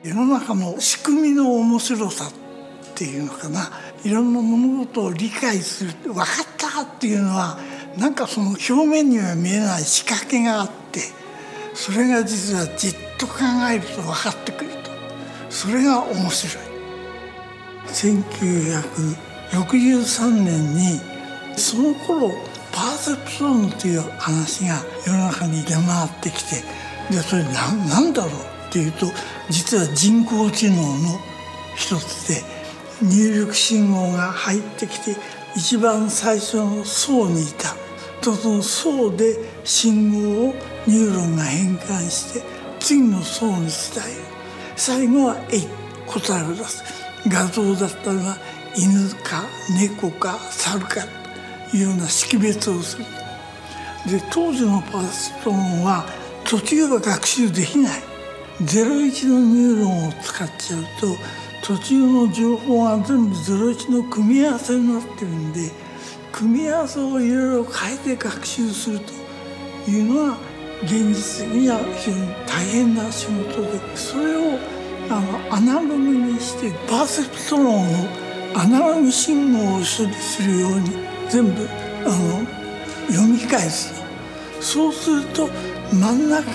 世の中の仕組みの面白さっていうのかな、いろんな物事を理解する、分かったっていうのはなんかその表面には見えない仕掛けがあって、それが実はじっと考えると分かってくると、それが面白い。1963年にその頃パーセプションという話が世の中に出回ってきて、でそれ何だろうっていうと、実は人工知能の一つで、入力信号が入ってきて一番最初の層にいたと、その層で信号をニューロンが変換して次の層に伝える。最後は答えを出す。画像だったら犬か猫か猿かというような識別をする。で当時のパーセプションは途中は学習できない。01のニューロンを使っちゃうと途中の情報が全部01の組み合わせになってるんで、組み合わせをいろいろ変えて学習するというのは現実的には非常に大変な仕事で、それをアナログにしてパーセプト論をアナログ信号を処理するように全部読み返す。そうすると真ん中